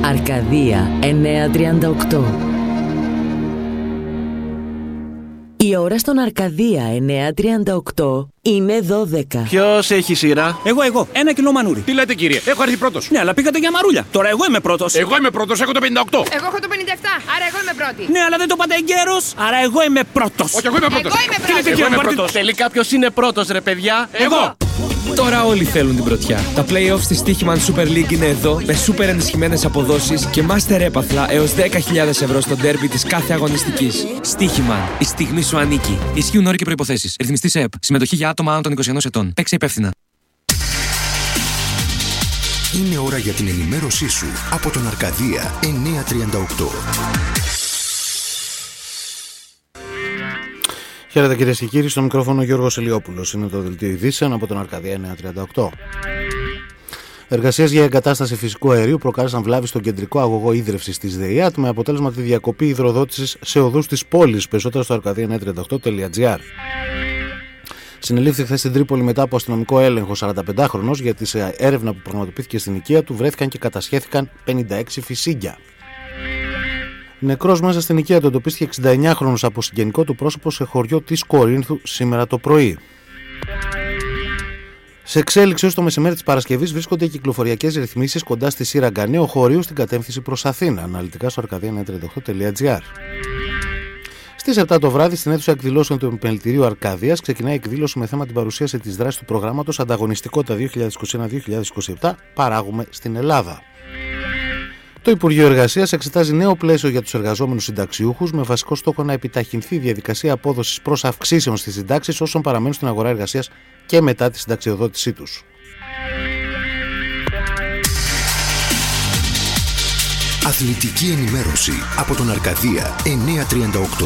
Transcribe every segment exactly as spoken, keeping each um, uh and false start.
Αρκαδία εννιακόσια τριάντα οκτώ. Η ώρα στον Αρκαδία εννιακόσια τριάντα οκτώ είναι δώδεκα. Ποιος έχει σειρά? Εγώ, εγώ. Ένα κιλό μανούρι. Τι λέτε, κύριε? Έχω έρθει πρώτος. Ναι, αλλά πήγατε για μαρούλια. Τώρα εγώ είμαι πρώτος. Εγώ είμαι πρώτος, έχω το πενήντα οκτώ. Εγώ έχω το πενήντα επτά, άρα εγώ είμαι πρώτη. Ναι, αλλά δεν το πάτε εγκαίρος, άρα εγώ είμαι πρώτος. Όχι, εγώ είμαι πρώτος. Εγώ είμαι Τι λέτε, πρώτη. κύριε είμαι Μαρτίνο? πρώτος. Τελικά ποιος είναι πρώτος, ρε παιδιά? Εγώ. Τώρα όλοι θέλουν την πρωτιά. Τα play-offs της Stoiximan Super League είναι εδώ, με super ενισχυμένες αποδόσεις και master έπαθλα έως δέκα χιλιάδες ευρώ στο ντέρμπι της κάθε αγωνιστικής. Stoiximan, η στιγμή σου ανήκει. Ισχύουν όροι και προϋποθέσεις. Ρυθμιστής ΕΕΠ. Συμμετοχή για άτομα άνω των είκοσι ενός ετών. Παίξε υπεύθυνα. Είναι ώρα για την ενημέρωσή σου από τον Αρκαδία εννιακόσια τριάντα οκτώ. Χαίρετε κυρίες και κύριοι, στο μικρόφωνο Γιώργος Ελιόπουλος. Είναι το δελτίο ειδήσεων από τον Αρκαδία εννιακόσια τριάντα οκτώ. Εργασίες για εγκατάσταση φυσικού αερίου προκάλεσαν βλάβη στον κεντρικό αγωγό ίδρυυσης της ΔΕΙΑΤ με αποτέλεσμα τη διακοπή υδροδότησης σε οδούς της πόλης. Περισσότερα στο αρκαδία εννιακόσια τριάντα οκτώ τελεία τζι άρ. Συνελήφθη χθες στην Τρίπολη μετά από αστυνομικό έλεγχο σαρανταπεντάχρονος γιατί σε έρευνα που πραγματοποιήθηκε στην οικία του βρέθηκαν και κατασχέθηκαν πενήντα έξι φυσίγγια. Νεκρός μέσα στην οικία του εντοπίστηκε εξήντα εννιάχρονος από συγγενικό του πρόσωπο σε χωριό της Κορίνθου σήμερα το πρωί. Σε εξέλιξη ως το μεσημέρι της Παρασκευής βρίσκονται οι κυκλοφοριακές ρυθμίσεις κοντά στη σύραγγα Νέο Χωρίου στην κατεύθυνση προς Αθήνα. Αναλυτικά στο αρκαδία εννιακόσια τριάντα οκτώ τελεία τζι άρ. Στις επτά το βράδυ, στην αίθουσα εκδηλώσεων του Επιμελητηρίου Αρκάδιας, ξεκινάει η εκδήλωση με θέμα την παρουσίαση της δράσης του προγράμματος Ανταγωνιστικότητα δύο χιλιάδες είκοσι ένα δύο χιλιάδες είκοσι επτά. Παράγουμε στην Ελλάδα. Το Υπουργείο Εργασίας εξετάζει νέο πλαίσιο για τους εργαζόμενους συνταξιούχους με βασικό στόχο να επιταχυνθεί η διαδικασία απόδοσης προς αυξήσεων στις συντάξεις όσων παραμένουν στην αγορά εργασίας και μετά τη συνταξιοδότησή τους. Αθλητική ενημέρωση από τον Αρκαδία εννιακόσια τριάντα οκτώ.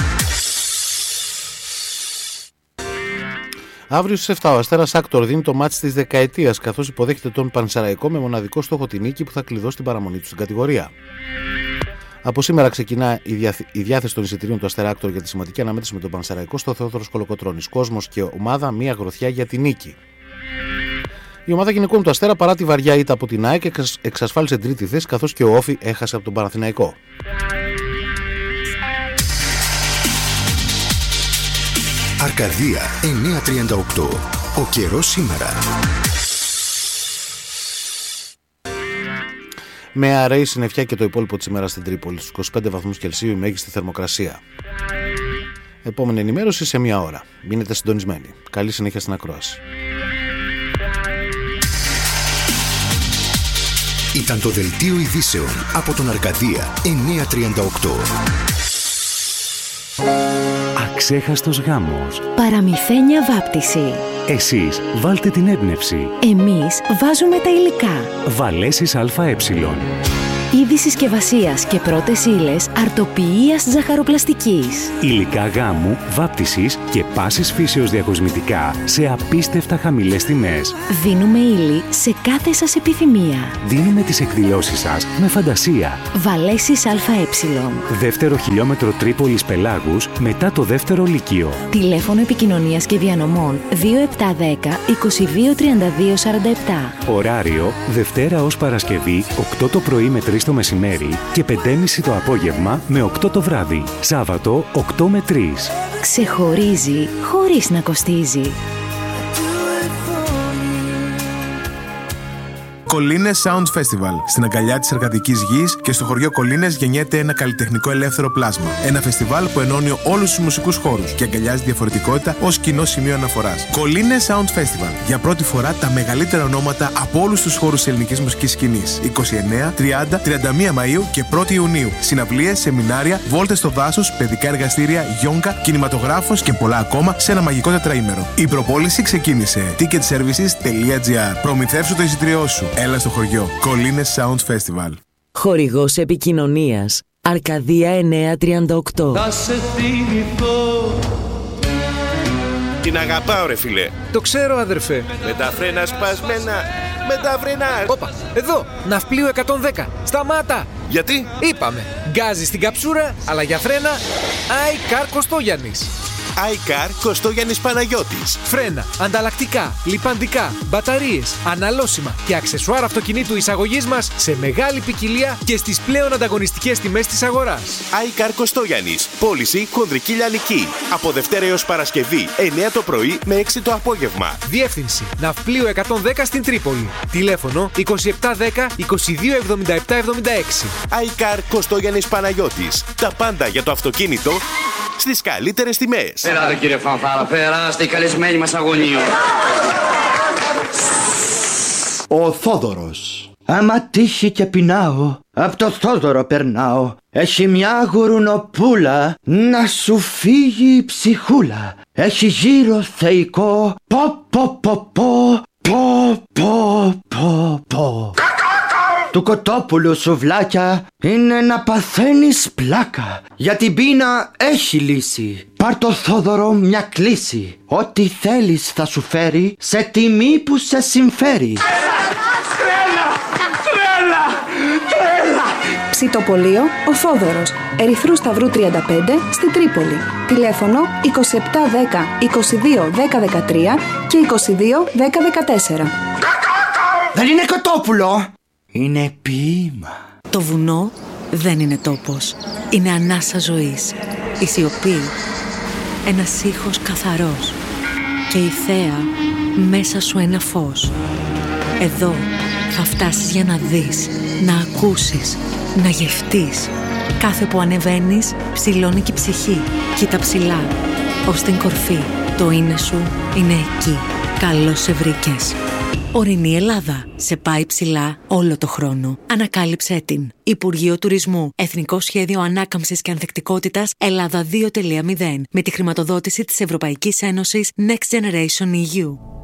Αύριο στις επτά ο Αστέρας Άκτορ δίνει το μάτς της δεκαετίας καθώς υποδέχεται τον Πανσεραϊκό με μοναδικό στόχο την νίκη που θα κλειδώσει την παραμονή του στην κατηγορία. Από σήμερα ξεκινά η, διάθ... η διάθεση των εισιτηρίων του Αστέρα Άκτορ για τη σημαντική αναμέτρηση με τον Πανσεραϊκό στο Θεόδωρος Κολοκοτρώνης. Κόσμος και ομάδα, μία γροθιά για τη νίκη. Η ομάδα γυναικών του Αστέρα παρά τη βαριά ήττα από την ΑΕΚ εξασφάλισε τρίτη θέση καθώς και ο Όφι έχασε από τον Παναθηναϊκό. Αρκαδία εννιακόσια τριάντα οκτώ. Ο καιρός σήμερα. Με αραιή συννεφιά και το υπόλοιπο της ημέρας στην Τρίπολη, στους είκοσι πέντε βαθμούς Κελσίου η μέγιστη θερμοκρασία. Επόμενη ενημέρωση σε μία ώρα. Μείνετε συντονισμένοι. Καλή συνέχεια στην ακρόαση. Ήταν το δελτίο ειδήσεων από τον Αρκαδία εννιακόσια τριάντα οκτώ. Αξέχαστος γάμος. Παραμυθένια βάπτιση. Εσείς βάλτε την έμπνευση. Εμείς βάζουμε τα υλικά. Βαλέσεις ΑΕ. Είδη συσκευασίας και πρώτες ύλες αρτοποιίας ζαχαροπλαστικής. Υλικά γάμου, βάπτισης και πάσης φύσεως διακοσμητικά σε απίστευτα χαμηλές τιμές. Δίνουμε ύλη σε κάθε σας επιθυμία. Δίνουμε τις εκδηλώσεις σας με φαντασία. Βαλέσεις ΑΕ. Δεύτερο χιλιόμετρο Τρίπολης Πελάγους μετά το δεύτερο λύκειο. Τηλέφωνο επικοινωνίας και διανομών δύο επτά ένα μηδέν είκοσι δύο τριάντα δύο σαράντα επτά. Ωράριο Δευτέρα ως Παρασκευή οκτώ το πρωί με τρεις το μεσημέρι και πέντε και μισή το απόγευμα με οκτώ το βράδυ. Σάββατο οκτώ με τρεις. Ξεχωρίζει χωρίς να κοστίζει. Κολίνες Sound Festival. Στην αγκαλιά της εργατικής γης και στο χωριό Κολίνες γεννιέται ένα καλλιτεχνικό ελεύθερο πλάσμα. Ένα φεστιβάλ που ενώνει όλους τους μουσικούς χώρους και αγκαλιάζει διαφορετικότητα ως κοινό σημείο αναφοράς. Κολίνες Sound Festival. Για πρώτη φορά τα μεγαλύτερα ονόματα από όλους τους χώρους της ελληνικής μουσικής σκηνής. είκοσι εννέα, τριάντα, τριάντα μία Μαΐου και πρώτη Ιουνίου. Συναυλίες, σεμινάρια, βόλτες στο δάσος, παιδικά εργαστήρια, γιόγκα, κινηματογράφος και πολλά ακόμα σε ένα μαγικό τετραήμερο. Η προπόληση ξεκίνησε. ticket services τελεία τζι άρ. Προμηθεύσου το εισιτήριό σου. Έλα στο χωριό. Κολίνες Sound Festival. Χορηγός επικοινωνίας Αρκαδία εννιακόσια τριάντα οκτώ. Θα σε θυμηθώ. Την αγαπάω ρε φίλε. Το ξέρω αδερφέ. Με τα φρένα σπασμένα. Με τα φρένα. Όπα, εδώ, ναυπλίο εκατόν δέκα. Σταμάτα. Γιατί? Είπαμε, γκάζι στην καψούρα, αλλά για φρένα, άι Κάρ Κωστόγιαννης. iCar Κωστόγιαννης Παναγιώτης. Φρένα, ανταλλακτικά, λιπαντικά, μπαταρίες, αναλώσιμα και αξεσουάρ αυτοκινήτου εισαγωγής μας σε μεγάλη ποικιλία και στις πλέον ανταγωνιστικές τιμές της αγοράς. iCar Κωστόγιαννης. Πώληση Χονδρική Λιανική. Από Δευτέρα έως Παρασκευή, εννιά το πρωί με έξι το απόγευμα. Διεύθυνση Ναυπλίου εκατόν δέκα στην Τρίπολη. Τηλέφωνο είκοσι επτά δέκα είκοσι δύο εβδομήντα επτά εβδομήντα έξι. iCar Κωστόγιαννης Παναγιώτης. Τα πάντα για το αυτοκίνητο στις καλύτερες τιμές. Περάτε κύριε Φανφάρα, περάστε οι καλεσμένοι μας αγωνίων. Ο Θόδωρος. Άμα τύχει και πεινάω, απ' το Θόδωρο περνάω. Έχει μια γουρουνοπούλα, να σου φύγει η ψυχούλα. Έχει γύρω θεϊκό, πο πο πο πο, πο πο πο πο. Του κοτόπουλου σουβλάκια είναι να παθαίνεις πλάκα. Για την πείνα έχει λύση. Πάρ' το Θόδωρο μια κλίση. Ό,τι θέλεις θα σου φέρει σε τιμή που σε συμφέρει. Ψητοπολείο Ο Θόδωρος, Ερυθρού Σταυρού τριάντα πέντε στη Τρίπολη. Τηλέφωνο είκοσι επτά δέκα είκοσι δύο δέκα δεκατρία και είκοσι δύο δέκα δεκατέσσερα. Δεν είναι κοτόπουλο, είναι ποίημα. Το βουνό δεν είναι τόπος, είναι ανάσα ζωής. Η σιωπή, ένας ήχος καθαρός. Και η θέα μέσα σου ένα φως. Εδώ θα φτάσεις για να δεις, να ακούσεις, να γευτείς. Κάθε που ανεβαίνεις, ψηλώνει και η ψυχή. Κοίτα ψηλά, ως την κορφή. Το είναι σου είναι εκεί. Καλώς σε βρήκες. Ορεινή Ελλάδα. Σε πάει ψηλά όλο το χρόνο. Ανακάλυψέ την. Υπουργείο Τουρισμού. Εθνικό Σχέδιο Ανάκαμψης και Ανθεκτικότητας Ελλάδα δύο τελεία μηδέν. Με τη χρηματοδότηση της Ευρωπαϊκής Ένωσης Next Generation ι γιου.